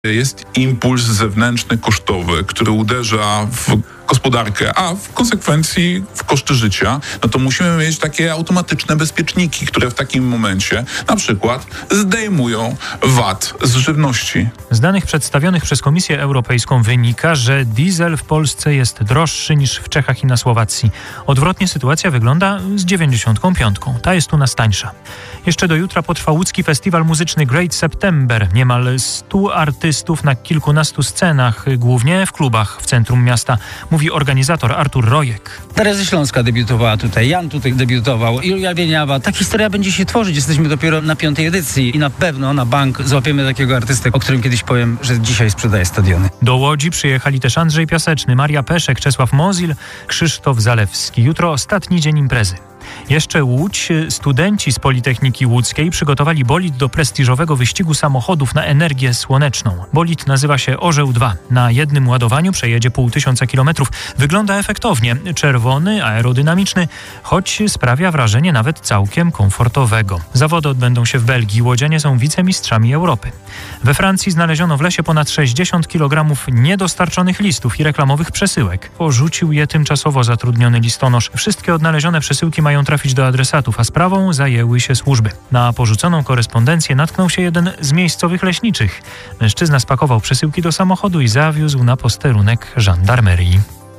Jest impuls zewnętrzny, kosztowy, który uderza w gospodarkę, a w konsekwencji w koszty życia, no to musimy mieć takie automatyczne bezpieczniki, które w takim momencie na przykład zdejmują VAT z żywności. Z danych przedstawionych przez Komisję Europejską wynika, że diesel w Polsce jest droższy niż w Czechach i na Słowacji. Odwrotnie sytuacja wygląda z 95. Ta jest u nas tańsza. Jeszcze do jutra potrwa łódzki festiwal muzyczny Great September. Niemal 100 artystów na kilkunastu scenach, głównie w klubach w centrum miasta, mówi organizator Artur Rojek. Daria ze Śląska debiutowała tutaj, Jan tutaj debiutował, Julia Wieniawa. Ta historia będzie się tworzyć. Jesteśmy dopiero na 5. edycji i na pewno na bank złapiemy takiego artystę, o którym kiedyś powiem, że dzisiaj sprzedaje stadiony. Do Łodzi przyjechali też Andrzej Piaseczny, Maria Peszek, Czesław Mozil, Krzysztof Zalewski. Jutro ostatni dzień imprezy. Jeszcze Łódź. Studenci z Politechniki Łódzkiej przygotowali bolid do prestiżowego wyścigu samochodów na energię słoneczną. Bolid nazywa się Orzeł 2. Na jednym ładowaniu przejedzie 500 kilometrów. Wygląda efektownie. Czerwony, aerodynamiczny, choć sprawia wrażenie nawet całkiem komfortowego. Zawody odbędą się w Belgii. Łodzianie są wicemistrzami Europy. We Francji znaleziono w lesie ponad 60 kg niedostarczonych listów i reklamowych przesyłek. Porzucił je tymczasowo zatrudniony listonosz. Wszystkie odnalezione przesyłki mają trafić do adresatów, a sprawą zajęły się służby. Na porzuconą korespondencję natknął się jeden z miejscowych leśniczych. Mężczyzna spakował przesyłki do samochodu i zawiózł na posterunek żandarmerii.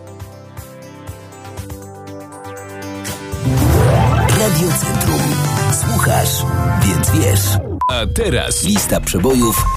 Radio Centrum. Słuchasz, więc wiesz. A teraz lista przebojów